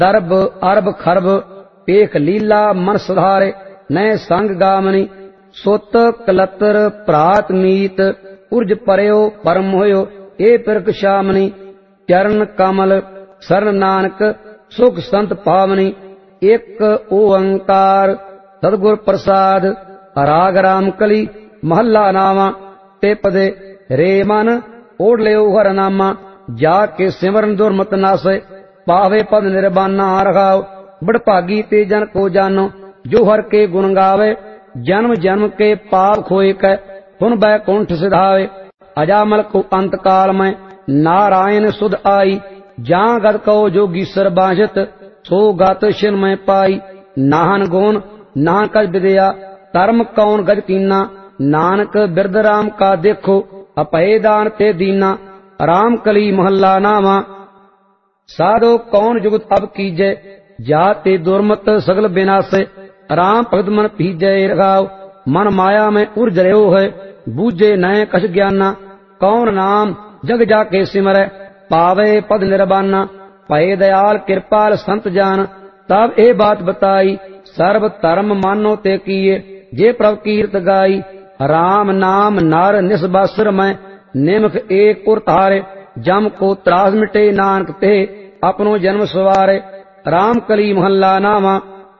ਸਰਬ ਅਰਬ ਖਰਬ ਪੇਖ ਲੀਲਾ ਮਨ ਸੁਧਾਰੇ ਨੈ ਸੰਗ ਗਾਮਨੀ ਸੁਤ ਕਲਤਰ ਭਰਾਤ ਮੀਤ ਉਰਜ ਪਰਿਓ ਪਰਮ ਹੋਇਓ ਏ ਪਿਰਕ ਸ਼ਾਮਨੀ ਚਰਨ ਕਮਲ ਸਰਨ ਨਾਨਕ ਸੁਖ ਸੰਤ ਪਾਵਨੀ ਇੱਕ ਓੰਕਾਰ ਸਤਿਗੁਰ ਪ੍ਰਸਾਦ ਰਾਗ ਰਾਮ ਕਲੀ ਮਹੱਲਾ ਨਾਵਾ ਟਿਪਦੇ ਰੇ ਮਨ ਓੜ ਲਿਓ ਹਰ ਨਾਮਾ ਜਾ ਕੇ ਸਿਮਰਨ ਦੁਰਮਤ ਨਾਸੇ ਪਾਵੇ ਪਦ ਨਿਰਬਾਨਾ ਰਖਾਓ ਬੜ ਭਾਗੀ ਤੇ ਜਨ ਕੋ ਜਾਨੋ ਜੋ ਹਰ ਕੇ ਗੁਣ ਗਾਵੇ ਜਨਮ ਜਨਮ ਕੇ ਪਾਪ ਖੋਏ ਕੈ ਪੁਨ ਬੈਕੁੰਠ ਸਿਧਾਵੇ ਅਜਾਮਲ ਕੋ ਅੰਤ ਕਾਲ ਮੈਂ ਨਾਰਾਇਣ ਸੁਧ ਆਈ ਜਾਂ ਗਤ ਕਉ ਜੋਗੀਸਰ ਬਾਝਤ ਸੋ ਗਤ ਛਿਨ ਮੈਂ ਪਾਈ ਨਾਹਨ ਗੁਣ ਨਾ ਕਜ ਵਿਦਿਆ ਧਰਮ ਕੌਣ ਗਜ ਕੀਨਾ ਨਾਨਕ ਬਿਰਧ ਰਾਮ ਕਾ ਦੇਖੋ ਅਪਏ ਦਾਨ ਤੇ ਦੀਨਾ ਰਾਮ ਕਲੀ ਮਹੱਲਾ ਨਾਵਾ ਸਾਧੋ ਕੌਣ ਜੁਗਤ ਅਬ ਕੀਜੈ ਜਾ ਤੇ ਦੁਰਮਤ ਸਗਲ ਬਿਨਾਸੇ ਰਾਮ ਭਗਤ ਮਨ ਪੀਜੈ ਰਖਾਓ ਮਨ ਮਾਇਆ ਮੈਂ ਉਰਜ ਰਿਓ ਹੈ ਬੂਝੇ ਨੈ ਕਛ ਗਿਆਨਾ ਕੌਣ ਨਾਮ ਜਗ ਜਾ ਕੇ ਸਿਮਰੈ ਪਾਵੇ ਪਦ ਨਿਰਬਾਨਾ ਭਏ ਦਇਆਲ ਕਿਰਪਾਲ ਸੰਤ ਜਾਨ ਤਬ ਇਹ ਬਾਤ ਬਤਾਈ ਸਰਬ ਧਰਮ ਮਾਨੋ ਤੇ ਕੀਏ ਜੇ ਪ੍ਰਭ ਕੀਰਤ ਗਾਈ ਰਾਮ ਨਾਮ ਨਰ ਨਿਸਬਾਸਰ ਮੈਂ ਨਿਮਖ ਏਕ ਉਰ ਧਾਰੇ ਜਮ ਕੋ ਤਰਾਸ ਮਿਟੇ ਨਾਨਕ ਤੇ ਆਪਣੋ ਜਨਮ ਸਵਾਰੇ ਰਾਮ ਕਲੀ ਮਹੱਲਾ ਨਾਵਾ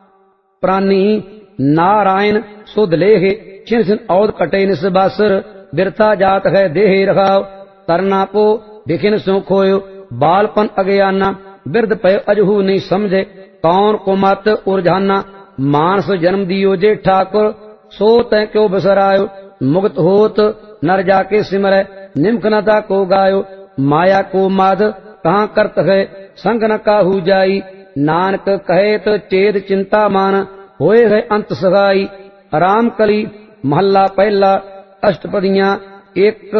ਪ੍ਰਾਨੀ ਨਾਰਾਇਣ ਸੁਧ ਲੇਹ ਛਿਨ ਛਿਨ ਔਦ ਕਟੇ ਨਿਸਬਾਸਰ ਬਿਰਥਾ ਜਾਤ ਹੈ ਦੇਹ ਰਖਾਓ ਤਰਨਾ ਪੋ ਦਿਖਿਨ ਸੋ ਖੋਇਓ ਬਾਲਪਨ ਅਗਿਆਨਾ ਬਿਰਧ ਪਏ ਅਜਹੂ ਨਹੀਂ ਸਮਝੇ ਕੌਣ ਕੋ ਮਤ ਉਰਝਾਨਾ ਮਾਨਸ ਜਨਮ ਦਿਓ ਜੇ ਠਾਕੁਰ ਸੋ ਤੈ ਕਿਉ ਬਸਰਾਇਓ ਮੁਕਤ ਹੋਤ ਨਰ ਜਾ ਕੇ ਸਿਮਰੈ ਨਿਮਖ ਨ ਤਾ ਕੋ ਗਾਇਓ ਮਾਇਆ ਕੋ ਮਦ ਕਹਾਂ ਕਰਤ ਹੈ ਸੰਗ ਨ ਕਾਹੂ ਜਾਈ ਨਾਨਕ ਕਹਿਤ ਚੇਤ ਚਿੰਤਾ ਮਾਨ ਹੋਏ ਹੈ ਅੰਤ ਸਗਾਈ ਰਾਮ ਕਲੀ ਮਹੱਲਾ ਪਹਿਲਾ ਅਸ਼ਟਪਦੀਆਂ ਇੱਕ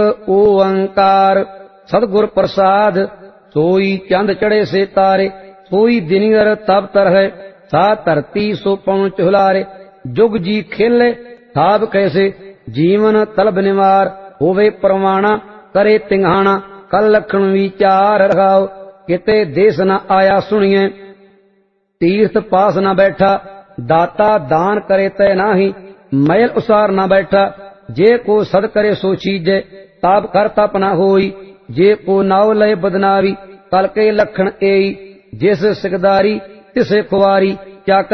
ਓੰਕਾਰ ਸਤਿਗੁਰ ਪ੍ਰਸਾਦ ਸੋਈ ਚੰਦ ਚੜੇ ਸੇ ਤਾਰੇ ਸੋਈ ਦਿਨਿਰ ਤਬ ਤਰਹਿ ਸਾ ਧਰਤੀ ਸੋ ਪਹੁੰਚ ਹੁਲਾਰੇ ਜੁਗ ਜੀ ਖੇਲੇ ਸਾਬ ਕੈਸੇ ਜੀਵਨ ਤਲਬ ਨਿਵਾਰ ਹੋਵੇ ਪਰਵਾਣਾ ਕਰੇ ਤਿੰਘਾਣਾ ਕਲ ਲਖਣ ਵਿਚਾਰ ਰਖਾਓ ਕਿਤੇ ਦੇਸ ਨ ਆਇਆ ਸੁਣੀਏ ਤੀਰਥ ਪਾਸ ਨ ਬੈਠਾ ਦਾਤਾ ਦਾਨ ਕਰੇ ਤੈ ਨਾਹੀ ਮੈਲ ਉਸਾਰ ਨ ਬੈਠਾ ਜੇ ਕੋ ਸਦ ਕਰੇ ਸੋ ਚੀਜੈ ਤਾਪ ਕਰ ਤਪ ਨ ਹੋਈ ਜੇ ਕੋ ਨਾਉ ਲਏ ਬਦਨਾਵੀ ਕਲ ਕੇ ਲਖਣ ਏਈ ਜਿਸ ਸਿਕਦਾਰੀ ਤਿਸੇ ਖੁਆਰੀ ਚਾਕ